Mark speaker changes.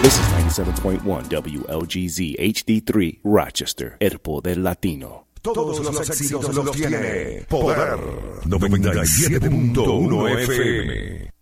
Speaker 1: This is 97.1 WLGZ HD3 Rochester, El Poder Latino.
Speaker 2: Todos los éxitos los tiene Poder 97.1 FM.